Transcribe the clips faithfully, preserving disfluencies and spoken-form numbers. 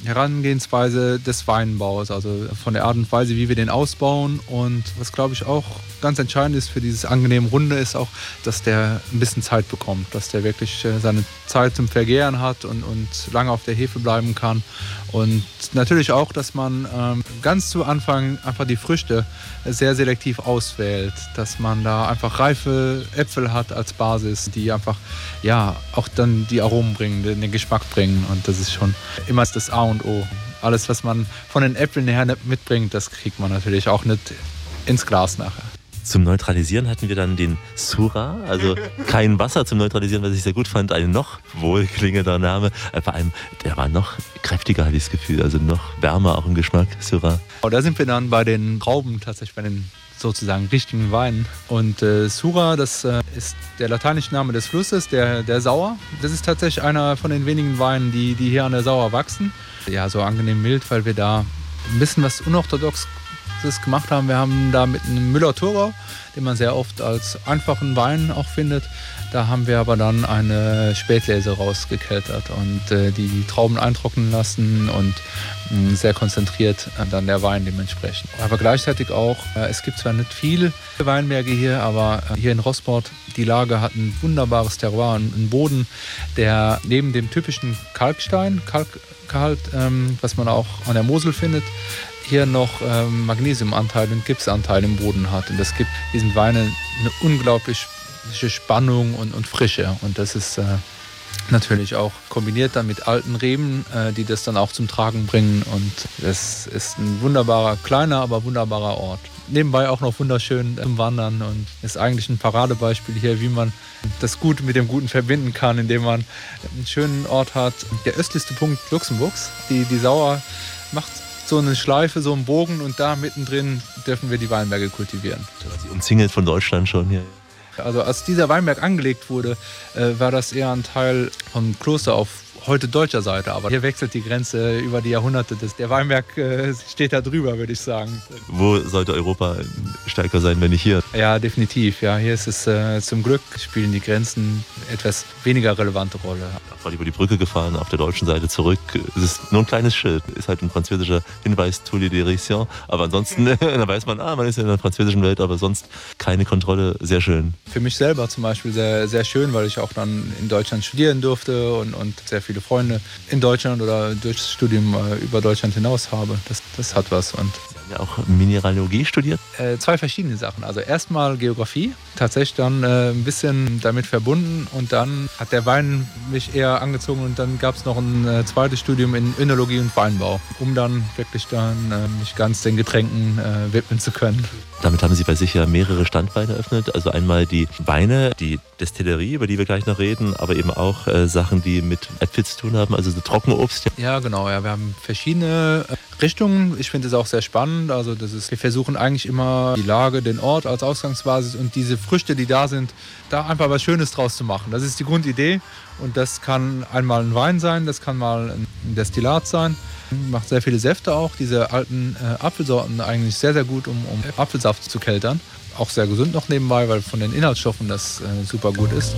Herangehensweise des Weinbaus, also von der Art und Weise, wie wir den ausbauen. Und was, glaube ich, auch ganz entscheidend ist für dieses angenehm Runde, ist auch, dass der ein bisschen Zeit bekommt, dass der wirklich seine Zeit zum Vergären hat und, und lange auf der Hefe bleiben kann. Und natürlich auch, dass man ähm, ganz zu Anfang einfach die Früchte sehr selektiv auswählt, dass man da einfach reife Äpfel hat als Basis, die einfach ja auch dann die Aromen bringen, den, den Geschmack bringen. Und das ist schon immer das A und O. Alles, was man von den Äpfeln her mitbringt, das kriegt man natürlich auch nicht ins Glas nachher. Zum Neutralisieren hatten wir dann den Syrah, also kein Wasser zum Neutralisieren, was ich sehr gut fand. Ein noch wohlklingender Name. Vor allem, der war noch kräftiger, hatte ich das Gefühl. Also noch wärmer auch im Geschmack, Syrah. Da sind wir dann bei den Trauben, tatsächlich bei den sozusagen richtigen Weinen. Und äh, Syrah, das äh, ist der lateinische Name des Flusses, der, der Sauer. Das ist tatsächlich einer von den wenigen Weinen, die, die hier an der Sauer wachsen. Ja, so angenehm mild, weil wir da ein bisschen was unorthodox gemacht haben. Wir haben da mit einem Müller-Thurgau, den man sehr oft als einfachen Wein auch findet. Da haben wir aber dann eine Spätlese rausgekeltert und äh, die Trauben eintrocknen lassen und mh, sehr konzentriert äh, dann der Wein dementsprechend. Aber gleichzeitig auch, äh, es gibt zwar nicht viele Weinberge hier, aber äh, hier in Rosport, die Lage hat ein wunderbares Terroir, einen Boden, der neben dem typischen Kalkstein, Kalkgehalt, ähm, was man auch an der Mosel findet, hier noch ähm, Magnesiumanteil und Gipsanteil im Boden hat. Und das gibt diesen Weinen eine unglaubliche Spannung und, und Frische. Und das ist äh, natürlich auch kombiniert dann mit alten Reben, äh, die das dann auch zum Tragen bringen. Und es ist ein wunderbarer, kleiner, aber wunderbarer Ort. Nebenbei auch noch wunderschön zum Wandern und ist eigentlich ein Paradebeispiel hier, wie man das Gute mit dem Guten verbinden kann, indem man einen schönen Ort hat. Der östlichste Punkt Luxemburgs, die, die Sauer macht so eine Schleife, so einen Bogen und da mittendrin dürfen wir die Weinberge kultivieren. Sie umzingelt von Deutschland schon hier. Also als dieser Weinberg angelegt wurde, äh, war das eher ein Teil vom Kloster auf heute deutscher Seite. Aber hier wechselt die Grenze über die Jahrhunderte. Das, der Weinberg äh, steht da drüber, würde ich sagen. Wo sollte Europa stärker sein, wenn nicht hier? Ja, definitiv. Ja, hier ist es äh, zum Glück, spielen die Grenzen etwas weniger relevante Rolle. Gerade über die Brücke gefahren, auf der deutschen Seite zurück. Es ist nur ein kleines Schild. Ist halt ein französischer Hinweis, Tolération. Aber ansonsten, da weiß man, ah, man ist in der französischen Welt, aber sonst keine Kontrolle. Sehr schön. Für mich selber zum Beispiel sehr, sehr schön, weil ich auch dann in Deutschland studieren durfte und, und sehr viele Freunde in Deutschland oder durchs Studium äh, über Deutschland hinaus habe. Das, das hat was. Und Sie haben ja auch Mineralogie studiert? Äh, zwei verschiedene Sachen. Also erstmal Geografie, tatsächlich dann äh, ein bisschen damit verbunden und dann hat der Wein mich eher angezogen und dann gab es noch ein äh, zweites Studium in Önologie und Weinbau, um dann wirklich dann äh, mich ganz den Getränken äh, widmen zu können. Damit haben Sie bei sich ja mehrere Standbeine eröffnet. Also einmal die Weine, die Destillerie, über die wir gleich noch reden, aber eben auch äh, Sachen, die mit Äpfel zu tun haben, also so Trockenobst. Ja, genau. Ja, wir haben verschiedene Richtungen. Ich finde es auch sehr spannend. Also das ist, wir versuchen eigentlich immer die Lage, den Ort als Ausgangsbasis und diese Früchte, die da sind, da einfach was Schönes draus zu machen. Das ist die Grundidee und das kann einmal ein Wein sein, das kann mal ein Destillat sein. Macht sehr viele Säfte auch, diese alten äh, Apfelsorten eigentlich sehr, sehr gut, um, um Apfelsaft zu keltern. Auch sehr gesund noch nebenbei, weil von den Inhaltsstoffen das äh, super gut ist.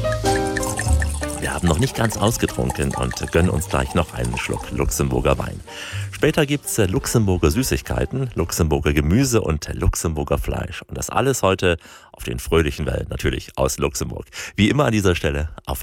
Wir haben noch nicht ganz ausgetrunken und gönnen uns gleich noch einen Schluck Luxemburger Wein. Später gibt es Luxemburger Süßigkeiten, Luxemburger Gemüse und Luxemburger Fleisch. Und das alles heute auf den fröhlichen Wellen, natürlich aus Luxemburg. Wie immer an dieser Stelle auf